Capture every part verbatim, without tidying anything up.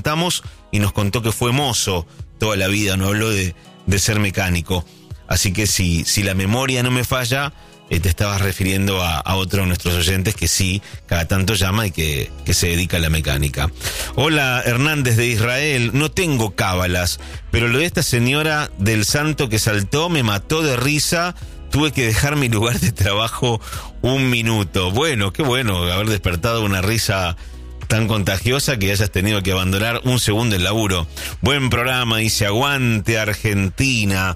Estamos y nos contó que fue mozo toda la vida, no habló de, de ser mecánico. Así que si, si la memoria no me falla, eh, te estabas refiriendo a, a otro de nuestros oyentes que sí, cada tanto llama y que, que se dedica a la mecánica. Hola, Hernández de Israel, no tengo cábalas, pero lo de esta señora del santo que saltó me mató de risa. Tuve que dejar mi lugar de trabajo un minuto. Bueno, qué bueno haber despertado una risa tan contagiosa que hayas tenido que abandonar un segundo el laburo. Buen programa, dice aguante Argentina.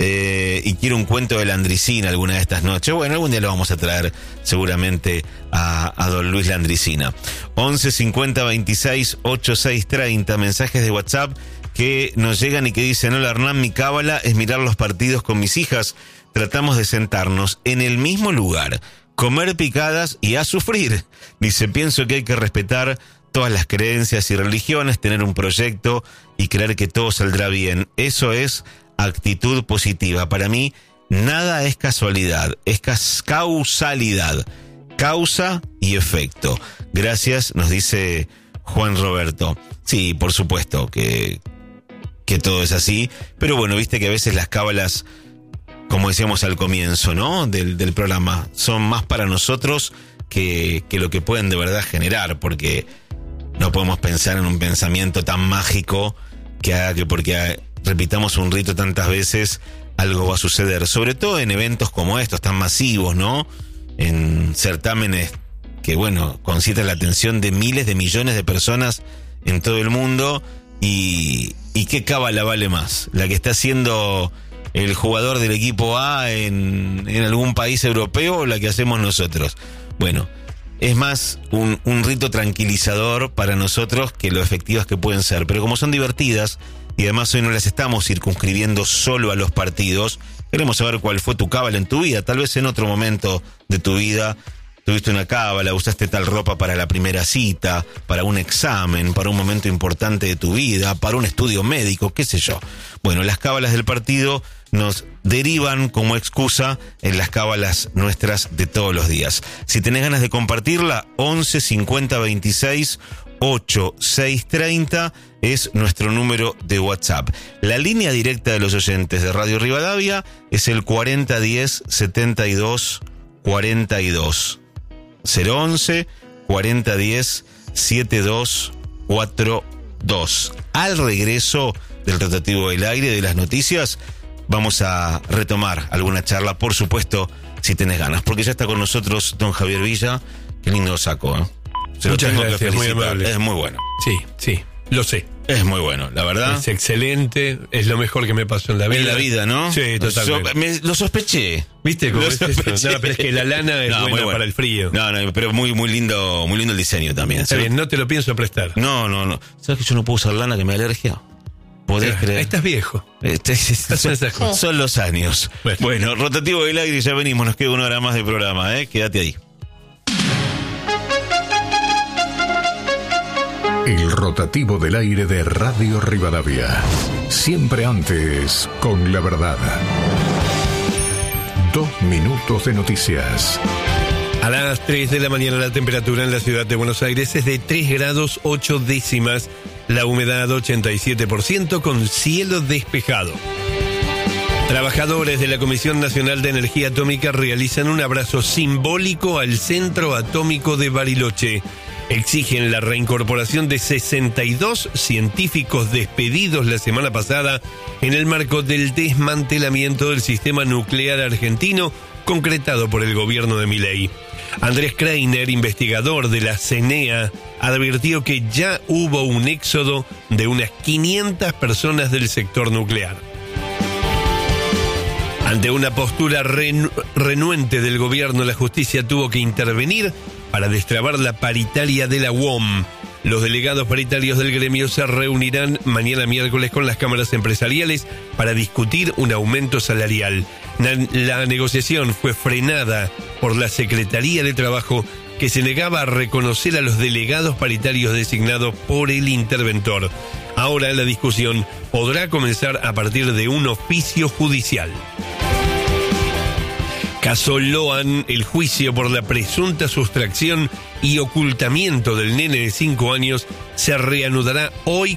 Eh, y quiero un cuento de Landricina alguna de estas noches. Bueno, algún día lo vamos a traer seguramente a, a don Luis Landricina. once cincuenta veintiséis ochenta y seis treinta, mensajes de WhatsApp que nos llegan y que dicen: hola Hernán, mi cábala es mirar los partidos con mis hijas. Tratamos de sentarnos en el mismo lugar, comer picadas y a sufrir. Dice, pienso que hay que respetar todas las creencias y religiones, tener un proyecto y creer que todo saldrá bien. Eso es actitud positiva. Para mí, nada es casualidad, es causalidad, causa y efecto. Gracias, nos dice Juan Roberto. Sí, por supuesto que, que todo es así, pero bueno, viste que a veces las cábalas, como decíamos al comienzo, ¿no? Del, del programa, son más para nosotros que, que lo que pueden de verdad generar, porque no podemos pensar en un pensamiento tan mágico que haga que porque repitamos un rito tantas veces, algo va a suceder. Sobre todo en eventos como estos, tan masivos, ¿no? En certámenes que, bueno, concentran la atención de miles de millones de personas en todo el mundo. Y, y qué cábala vale más, la que está haciendo el jugador del equipo A en, en algún país europeo o la que hacemos nosotros. Bueno, es más un, un rito tranquilizador para nosotros que lo efectivas que pueden ser. Pero como son divertidas y además hoy no las estamos circunscribiendo solo a los partidos, queremos saber cuál fue tu cábala en tu vida. Tal vez en otro momento de tu vida tuviste una cábala, usaste tal ropa para la primera cita, para un examen, para un momento importante de tu vida, para un estudio médico, qué sé yo. Bueno, las cábalas del partido nos derivan como excusa en las cábalas nuestras de todos los días. Si tenés ganas de compartirla, once cincuenta veintiséis ochenta y seis treinta es nuestro número de WhatsApp. La línea directa de los oyentes de Radio Rivadavia es el cuarenta diez setenta y dos cuarenta y dos. cero once cuarenta diez setenta y dos cuarenta y dos. Al regreso del rotativo del aire, de las noticias, vamos a retomar alguna charla, por supuesto, si tenés ganas, porque ya está con nosotros don Javier Villa. Qué lindo saco, ¿eh? Se Muchas gracias, muy amable. Es muy bueno. Sí, sí, lo sé. Es muy bueno, la verdad. Es excelente, es lo mejor que me pasó en la vida. En la vida, ¿no? Sí, totalmente. So, me, lo sospeché. ¿Viste cómo lo es sospeché. eso? No, pero es que la lana es no, buena bueno. para el frío. No, no, pero muy muy lindo, muy lindo el diseño también. Está ¿sí? bien, no te lo pienso prestar. No, no, no. ¿Sabes que yo no puedo usar lana, que me da alergia? ¿Podés Pero, creer? Estás viejo. Este, son, son los años. Bueno. bueno, rotativo del aire, ya venimos, nos queda una hora más de programa, ¿eh? Quédate ahí. El rotativo del aire de Radio Rivadavia. Siempre antes, con la verdad. Dos minutos de noticias. A las tres de la mañana la temperatura en la ciudad de Buenos Aires es de tres grados ocho décimas. La humedad ochenta y siete por ciento con cielo despejado. Trabajadores de la Comisión Nacional de Energía Atómica realizan un abrazo simbólico al Centro Atómico de Bariloche. Exigen la reincorporación de sesenta y dos científicos despedidos la semana pasada en el marco del desmantelamiento del sistema nuclear argentino concretado por el gobierno de Milei. Andrés Kreiner, investigador de la CENEA, advirtió que ya hubo un éxodo de unas quinientas personas del sector nuclear. Ante una postura renu- renuente del gobierno, la justicia tuvo que intervenir para destrabar la paritaria de la U O M. Los delegados paritarios del gremio se reunirán mañana miércoles con las cámaras empresariales para discutir un aumento salarial. La negociación fue frenada por la Secretaría de Trabajo, que se negaba a reconocer a los delegados paritarios designados por el interventor. Ahora la discusión podrá comenzar a partir de un oficio judicial. Caso Loan, el juicio por la presunta sustracción y ocultamiento del nene de cinco años se reanudará hoy